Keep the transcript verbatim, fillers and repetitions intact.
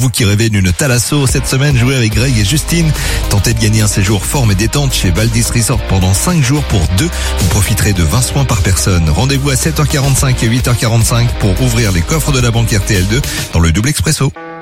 vous qui rêvez d'une Thalasso, cette semaine, jouez avec Greg et Justine. Tentez de gagner un séjour forme et détente chez Valdis Resort pendant cinq jours pour deux. Vous profiterez de vingt soins par personne. Rendez-vous à sept heures quarante-cinq et huit heures quarante-cinq pour ouvrir les coffres de la banque R T L deux dans le double expresso.